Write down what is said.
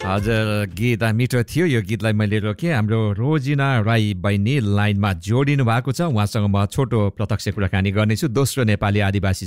हजुर गीत मिठो थियो यो गीतलाई मैले रोकेँ हाम्रो रोजिना राई बहिनी लाइनमा जोडिनु भएको छ उहाँसँग म छोटो प्रत्यक्ष कुराकानी गर्नेछु दोस्रो नेपाली आदिवासी